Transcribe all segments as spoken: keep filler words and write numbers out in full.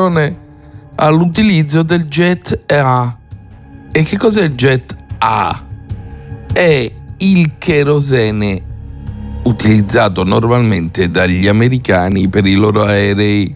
attenzione all'utilizzo del Jet A. E che cos'è il Jet A? È il kerosene utilizzato normalmente dagli americani per i loro aerei.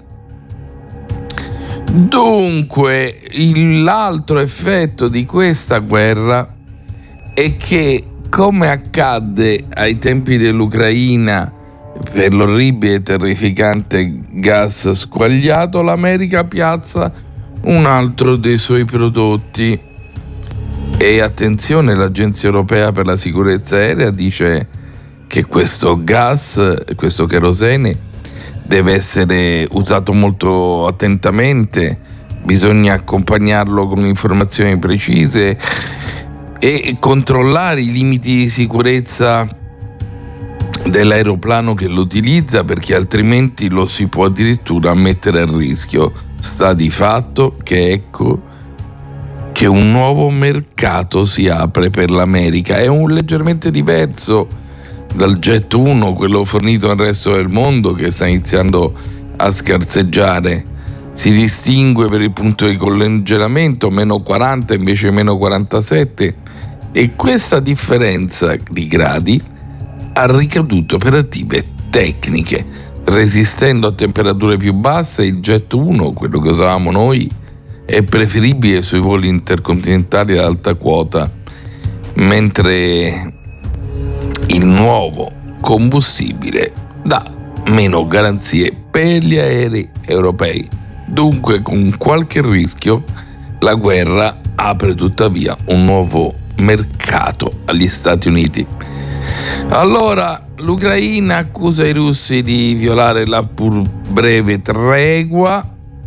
Dunque, il, l'altro effetto di questa guerra è che, come accadde ai tempi dell'Ucraina per l'orribile e terrificante gas squagliato, l'America piazza un altro dei suoi prodotti. E attenzione, l'Agenzia Europea per la Sicurezza Aerea dice che questo gas, questo kerosene, deve essere usato molto attentamente, bisogna accompagnarlo con informazioni precise e controllare i limiti di sicurezza dell'aeroplano che lo utilizza, perché altrimenti lo si può addirittura mettere a rischio. Sta di fatto che ecco che un nuovo mercato si apre per l'America. È un leggermente diverso dal Jet uno, quello fornito al resto del mondo, che sta iniziando a scarseggiare. Si distingue per il punto di congelamento, meno quaranta invece meno quarantasette, e questa differenza di gradi ha ricadute operative tecniche. Resistendo a temperature più basse, il Jet uno, quello che usavamo noi, è preferibile sui voli intercontinentali ad alta quota, mentre il nuovo combustibile dà meno garanzie per gli aerei europei. Dunque, con qualche rischio, la guerra apre tuttavia un nuovo mercato agli Stati Uniti. Allora, l'Ucraina accusa i russi di violare la pur breve tregua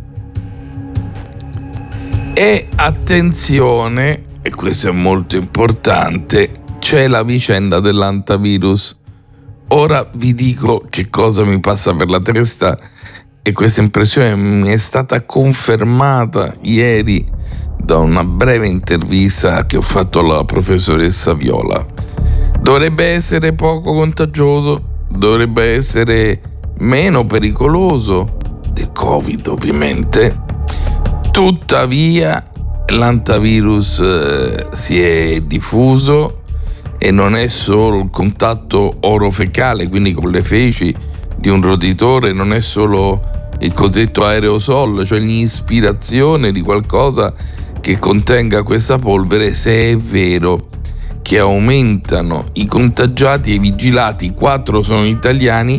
e attenzione, e questo è molto importante, c'è la vicenda dell'antivirus. Ora vi dico che cosa mi passa per la testa, e questa impressione mi è stata confermata ieri da una breve intervista che ho fatto alla professoressa Viola. Dovrebbe essere poco contagioso, dovrebbe essere meno pericoloso del Covid, ovviamente. Tuttavia l'antivirus eh, si è diffuso, e non è solo il contatto orofecale, quindi con le feci di un roditore, non è solo il cosiddetto aerosol, cioè l'ispirazione di qualcosa che contenga questa polvere. Se è vero che aumentano i contagiati e i vigilati, quattro sono italiani,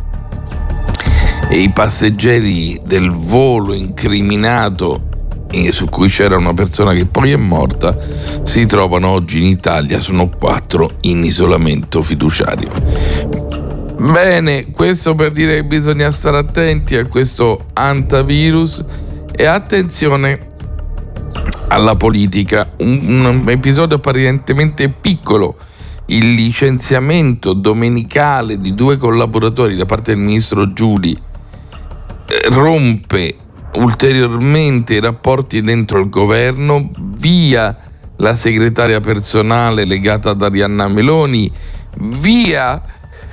e i passeggeri del volo incriminato su cui c'era una persona che poi è morta si trovano oggi in Italia, sono quattro in isolamento fiduciario. Bene, questo per dire che bisogna stare attenti a questo antivirus e attenzione alla politica. Un, un episodio apparentemente piccolo, il licenziamento domenicale di due collaboratori da parte del ministro Giuli, eh, rompe ulteriormente i rapporti dentro il governo, via la segretaria personale legata ad Arianna Meloni, via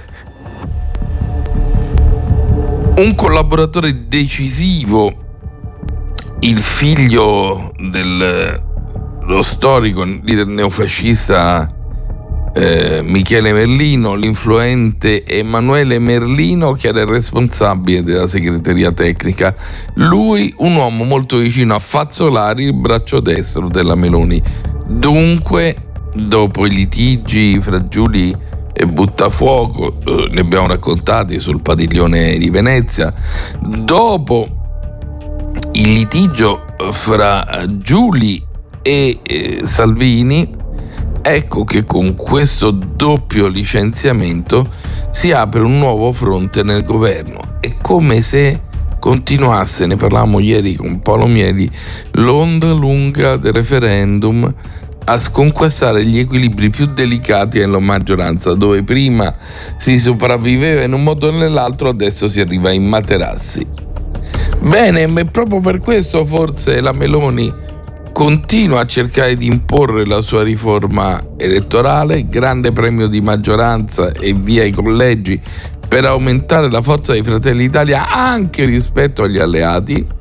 un collaboratore decisivo, il figlio dello storico leader neofascista eh, Michele Merlino, l'influente Emanuele Merlino, che era il responsabile della segreteria tecnica. Lui, un uomo molto vicino a Fazzolari, il braccio destro della Meloni. Dunque, dopo i litigi fra Giuli e Buttafuoco, eh, ne abbiamo raccontati sul padiglione di Venezia, dopo il litigio fra Giuli e eh, Salvini, ecco che con questo doppio licenziamento si apre un nuovo fronte nel governo. È come se continuasse, ne parlavamo ieri con Paolo Mieli, l'onda lunga del referendum a sconquassare gli equilibri più delicati nella maggioranza, dove prima si sopravviveva in un modo o nell'altro, adesso si arriva in materassi. Bene, e proprio per questo forse la Meloni continua a cercare di imporre la sua riforma elettorale, grande premio di maggioranza e via i collegi, per aumentare la forza di Fratelli d'Italia anche rispetto agli alleati.